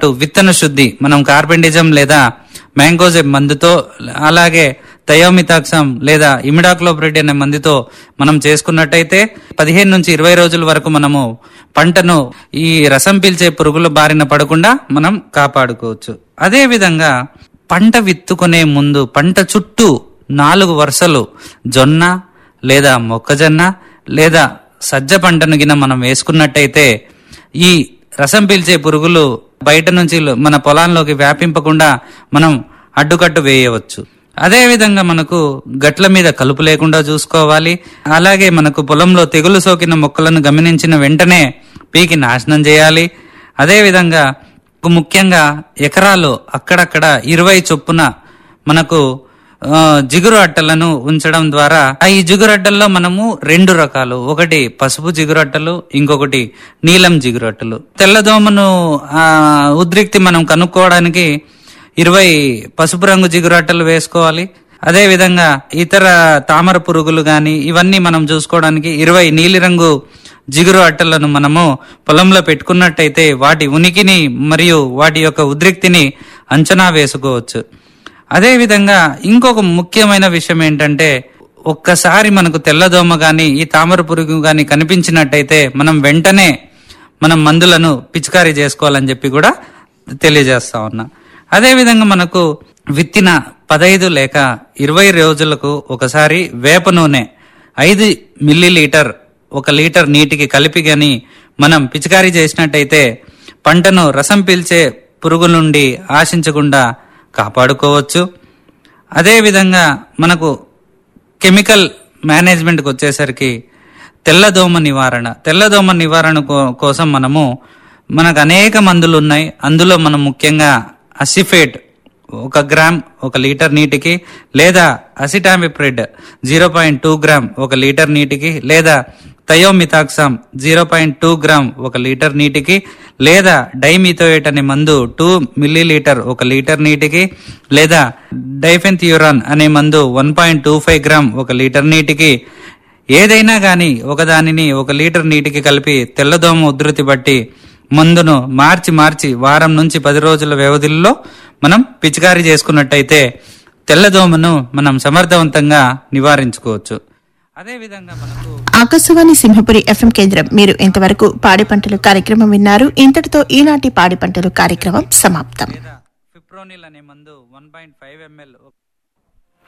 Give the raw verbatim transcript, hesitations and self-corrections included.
విత్తన శుద్ధి మనం కార్బెండిజం లేదా మ్యాంగోజెబ్ మందుతో, అలాగే థయోమితాక్సమ్ లేదా ఇమిడాక్లోప్రిడ్ అనే మందుతో మనం చేసుకున్నట్టయితే పదిహేను నుంచి ఇరవై రోజుల వరకు మనము పంటను ఈ రసం పీల్చే పురుగుల బారిన పడకుండా మనం కాపాడుకోవచ్చు. అదే విధంగా పంట విత్తుకునే ముందు పంట చుట్టూ నాలుగు వరుసలు జొన్న లేదా మొక్కజొన్న లేదా సజ్జ పంటను గిన మనం వేసుకున్నట్టయితే ఈ రసం పీల్చే పురుగులు బయట నుంచి మన పొలాల్లోకి వ్యాపింపకుండా మనం అడ్డుకట్టు వేయవచ్చు. అదే విధంగా మనకు గట్ల మీద కలుపు లేకుండా చూసుకోవాలి. అలాగే మనకు పొలంలో తెగులు సోకిన మొక్కలను గమనించిన వెంటనే పీకి నాశనం చేయాలి. అదే విధంగా ముఖ్యంగా ఎకరాలు అక్కడక్కడ ఇరవై చొప్పున మనకు జిగురు అట్టలను ఉంచడం ద్వారా ఈ జిగురు అట్టల్లో మనము రెండు రకాలు, ఒకటి పసుపు జిగురు అట్టలు, ఇంకొకటి నీలం జిగురు అట్టలు. తెల్లదోమను ఆ ఉద్రిక్తి మనం కనుక్కోవడానికి ఇరవై పసుపు రంగు జిగురు అట్టలు వేసుకోవాలి. అదే విధంగా ఇతర తామర పురుగులు గాని ఇవన్నీ మనం చూసుకోవడానికి ఇరవై నీలిరంగు జిగురు అట్టలను మనము పొలంలో పెట్టుకున్నట్టయితే వాటి ఉనికిని మరియు వాటి యొక్క ఉద్రిక్తిని అంచనా వేసుకోవచ్చు. అదే విధంగా ఇంకొక ముఖ్యమైన విషయం ఏంటంటే, ఒక్కసారి మనకు తెల్లదోమ గాని ఈ తామర పురుగు గాని కనిపించినట్టయితే మనం వెంటనే మనం మందులను పిచికారీ చేసుకోవాలని చెప్పి కూడా తెలియజేస్తా ఉన్నా. అదే విధంగా మనకు విత్తిన పదైదు లేక ఇరవై రోజులకు ఒకసారి వేప నూనె ఐదు మిల్లీ లీటర్ ఒక లీటర్ నీటికి కలిపి గాని మనం పిచికారీ చేసినట్టయితే పంటను రసం పీల్చే పురుగు నుండి ఆశించకుండా కాపాడుకోవచ్చు. అదే విధంగా మనకు కెమికల్ మేనేజ్మెంట్కి వచ్చేసరికి తెల్లదోమ నివారణ తెల్లదోమ నివారణ కోసం మనము మనకు అనేక మందులు ఉన్నాయి. అందులో మనం ముఖ్యంగా అసిఫేట్ ఒక గ్రామ్ ఒక లీటర్ నీటికి, లేదా acetamiprid zero point two gram ఒక లీటర్ నీటికి, లేదా thiamethoxam zero point two gram ఒక లీటర్ నీటికి, లేదా డైమిథోయేట్ అనే మందు టూ మిల్లీ లీటర్ ఒక లీటర్ నీటికి, లేదా డైఫెన్థ్యూరాన్ అనే మందు one point two five gram ఒక లీటర్ నీటికి, ఏదైనా గాని ఒకదానిని ఒక లీటర్ నీటికి కలిపి తెల్లదోమ ఉధృతి బట్టి మందును మార్చి మార్చి వారం నుంచి పది రోజుల వ్యవధిలో మనం పిచికారీ చేసుకున్నట్టయితే తెల్లదోమను మనం సమర్థవంతంగా నివారించుకోవచ్చు. అదే విధంగా మనకు ఆకాశవాణి సింహపురి ఎఫ్ఎం కేంద్రం మీరు ఇంతవరకు పాడి పంటలు కార్యక్రమం విన్నారు. ఇంతటితో ఈనాటి పాడి పంటలు కార్యక్రమం సమాప్తం. ఫిప్రోనిల్ అనే మందు వన్ పాయింట్ ఫైవ్ ఎంఎల్